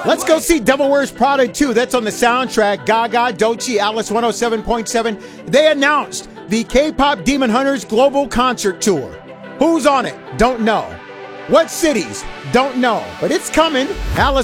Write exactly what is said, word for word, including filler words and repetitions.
Let's go see Devil Wears Prada two. That's on the soundtrack. Gaga, Doechii, Alice one oh seven point seven. They announced the K-pop Demon Hunters Global Concert Tour. Who's on it? Don't know. What cities? Don't know. But it's coming. Alice